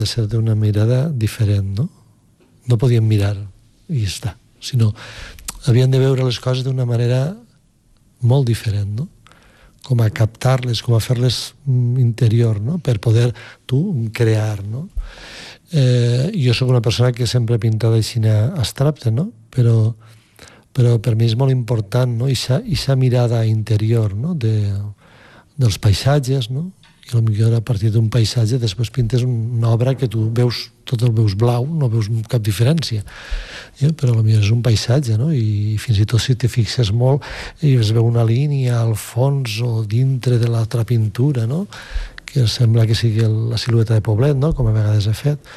de ser d'una mirada diferent, no? No podien mirar i ja està, sinó havien de veure les coses d'una manera molt diferent, no? Com a captar-les, com a fer-les interior, no? Per poder tu crear, no? Jo sóc una persona que sempre he pintat així abstracte, no? Però per mi és molt important, no? Ixa mirada interior, no? Dels paisatges, no? I potser a partir d'un paisatge després pintes una obra que tu veus, tot el veus blau, no veus cap diferència, però potser és un paisatge, no? I fins i tot si te fixes molt i es veu una línia al fons o dintre de l'altra pintura, no? Que sembla que sigui la silueta de Poblet, no? Com a vegades he fet.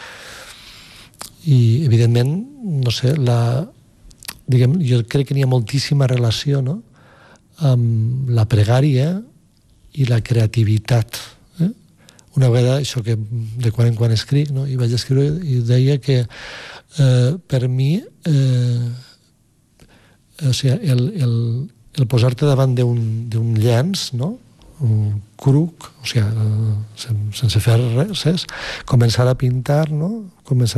I evidentment, no sé, jo crec que n'hi ha moltíssima relació, no? Amb la pregària i la creativitat. Una vegada, això que de quan en quan escric, no? I vaig escriure i deia que per mi el posar-te davant d'un llenç, no? Un cruc, o sigui, sense fer res, començar a pintar, no? Començar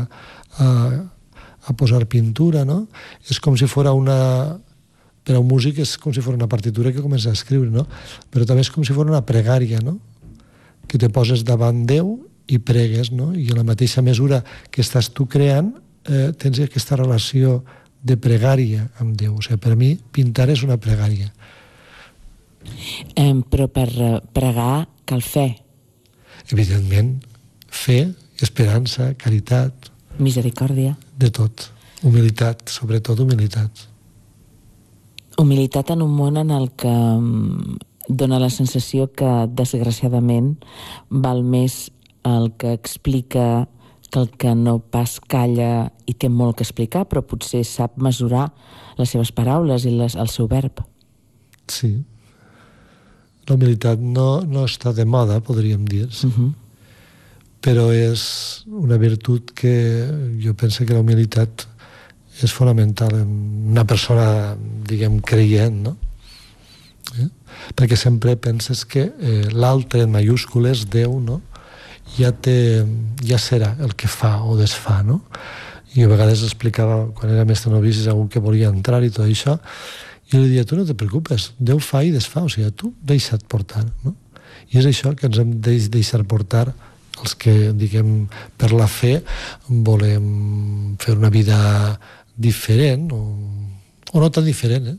a posar pintura, no? És com si fos per a un músic és com si fos una partitura que comença a escriure, no? Però també és com si fos una pregària, no? Que te poses davant Déu i pregues, no? I a la mateixa mesura que estàs tu creant, tens aquesta relació de pregària amb Déu. O sigui, per mi, pintar és una pregària. Però per pregar cal fe. Evidentment, fe, esperança, caritat. Misericòrdia. De tot. Humilitat, sobretot humilitat. Humilitat en un món en el que dona la sensació que, desgraciadament, val més el que explica que el que no pas calla i té molt que explicar, però potser sap mesurar les seves paraules i el seu verb. Sí. La humilitat no està de moda, podríem dir. Sí. Però és una virtut que jo penso que la humilitat és fonamental en una persona, diguem, creient, no? Perquè sempre penses que l'altre en majúscules, Déu, no? Ja serà el que fa o desfà, no? I a vegades explicava, quan era mestre novici, algú que volia entrar i tot això, i li deia, tu no te preocupes, Déu fa i desfà, o sigui, tu deixa't portar, no? I és això que ens hem de deixar portar els que, diguem, per la fe volem fer una vida diferent o no tan diferent,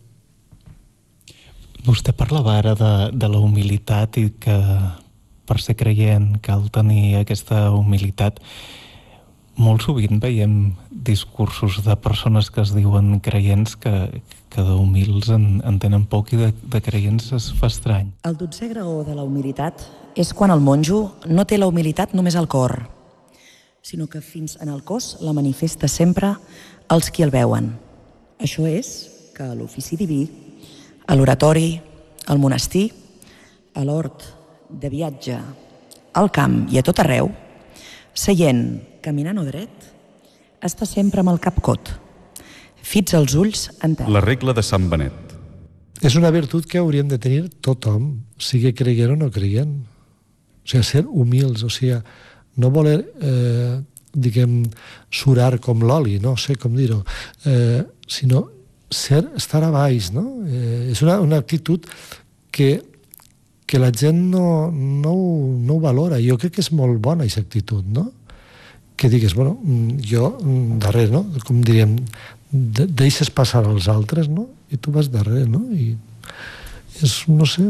Vostè parlava ara de la humilitat i que per ser creient cal tenir aquesta humilitat. Molt sovint veiem discursos de persones que es diuen creients que d'humils en tenen poc i de creients es fa estrany. El 12è graó de la humilitat és quan el monjo no té la humilitat només al cor, sinó que fins en el cos la manifesta sempre als qui el veuen. Això és que a l'ofici diví, a l'oratori, al monestir, a l'hort, de viatge, al camp i a tot arreu, seient, caminant o dret, està sempre amb el cap cot, fits els ulls en terra. La regla de Sant Benet. És una virtut que hauríem de tenir tothom, sigui creient o no creient. O sigui, ser humils, o sigui, no voler, diguem, surar com l'oli, no sé com dir-ho, sinó estar a baix, no? És una actitud que la gent no ho valora. Jo crec que és molt bona, aquesta actitud, no? Que digues, bueno, jo darrere, no? Com diríem, deixes passar els altres, no? I tu vas darrere, no? I és, no sé,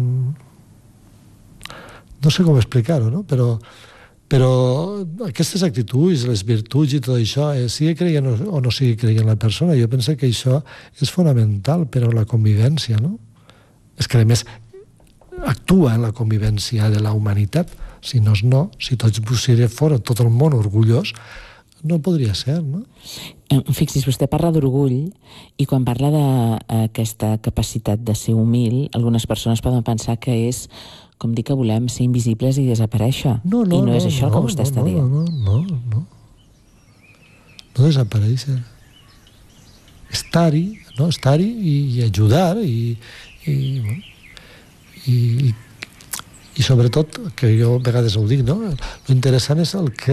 no sé com explicar-ho, no? Però aquestes actituds, les virtuts i tot això, sigui creient o no sigui creient la persona, jo penso que això és fonamental per a la convivència, no? És que, a més, actua en la convivència de la humanitat. Si tots fora tot el món orgullós, no podria ser, no? Fixis, vostè parla d'orgull i quan parla d'aquesta capacitat de ser humil, algunes persones poden pensar que és com dir que volem ser invisibles i desaparèixer. I no és això el que vostè està dient. No desaparèixer. Estar-hi i ajudar i I sobretot, que jo a vegades ho dic, no? Lo interessant és el que